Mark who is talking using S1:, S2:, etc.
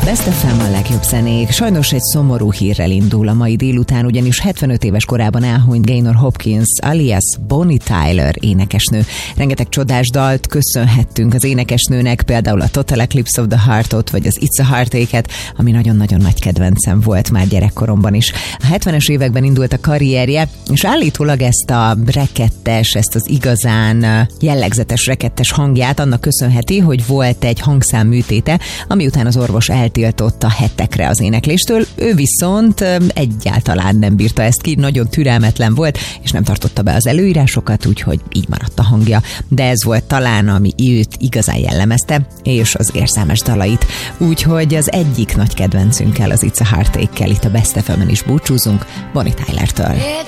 S1: Best FM a legjobb zenék. Sajnos egy szomorú hírrel indul a mai délután, ugyanis 75 éves korában elhunyt Gaynor Hopkins, alias Bonnie Tyler énekesnő. Rengeteg csodás dalt köszönhettünk az énekesnőnek, például a Total Eclipse of the Heart-ot, vagy az It's a Heartache-et, ami nagyon-nagyon nagy kedvencem volt már gyerekkoromban is. A 70-es években indult a karrierje, és állítólag ezt a rekettes, ezt az igazán jellegzetes rekettes hangját annak köszönheti, hogy volt egy hangszámműtéte, ami után az orvos eltiltotta hetekre az énekléstől. Ő viszont egyáltalán nem bírta ezt ki, nagyon türelmetlen volt, és nem tartotta be az előírásokat, úgyhogy így maradt a hangja. De ez volt talán, ami őt igazán jellemezte, és az érzelmes dalait. Úgyhogy az egyik nagy kedvencünkkel, az It's a Heartache-kel itt a Best FM-en is búcsúzunk, Bonnie Tylertől.